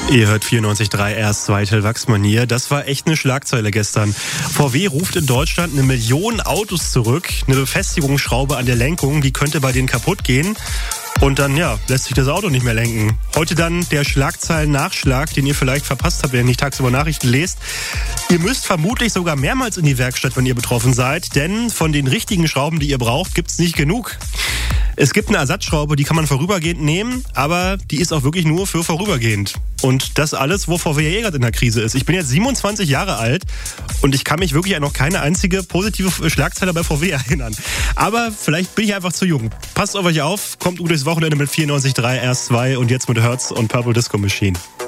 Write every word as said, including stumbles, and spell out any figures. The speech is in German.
Ihr hört vierundneunzig Komma drei R S zwei, Till Wachsmann hier. Das war echt eine Schlagzeile gestern. V W ruft in Deutschland eine Million Autos zurück. Eine Befestigungsschraube an der Lenkung, die könnte bei denen kaputt gehen. Und dann, ja, lässt sich das Auto nicht mehr lenken. Heute dann der Schlagzeilen-Nachschlag, den ihr vielleicht verpasst habt, wenn ihr nicht tagsüber Nachrichten lest. Ihr müsst vermutlich sogar mehrmals in die Werkstatt, wenn ihr betroffen seid, denn von den richtigen Schrauben, die ihr braucht, gibt's nicht genug. Es gibt eine Ersatzschraube, die kann man vorübergehend nehmen, aber die ist auch wirklich nur für vorübergehend. Und das alles, wo V W eh gerade in der Krise ist. Ich bin jetzt siebenundzwanzig Jahre alt und ich kann mich wirklich an noch keine einzige positive Schlagzeile bei V W erinnern. Aber vielleicht bin ich einfach zu jung. Passt auf euch auf, kommt gut durchs Wochenende mit vierundneunzig Komma drei R S zwei und jetzt mit Hertz und Purple Disco Machine.